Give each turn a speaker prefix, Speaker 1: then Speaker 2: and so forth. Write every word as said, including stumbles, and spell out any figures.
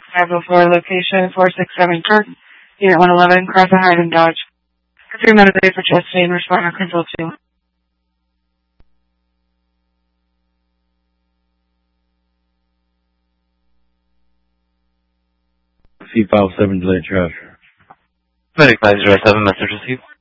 Speaker 1: five oh four, location four six seven Kirk, Unit one eleven, Cross the Highland Dodge. Three minutes away for chest pain, respond on control two.
Speaker 2: C five seven delayed trash.
Speaker 3: Medic nine zero seven, message received.